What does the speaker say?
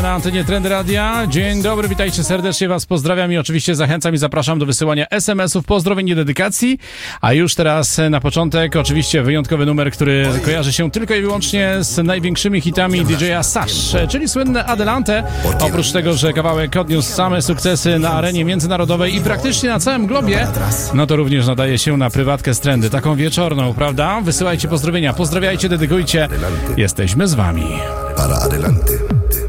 Na antenie Trendy Radia. Dzień dobry, witajcie serdecznie, was pozdrawiam i oczywiście zachęcam i zapraszam do wysyłania SMS-ów, pozdrowień i dedykacji. A już teraz na początek oczywiście wyjątkowy numer, który kojarzy się tylko i wyłącznie z największymi hitami DJ-a Sash, czyli słynne Adelante. Oprócz tego, że kawałek odniósł same sukcesy na arenie międzynarodowej i praktycznie na całym globie, no to również nadaje się na prywatkę z Trendy, taką wieczorną, prawda? Wysyłajcie pozdrowienia, pozdrawiajcie, dedykujcie. Jesteśmy z wami. Para adelante.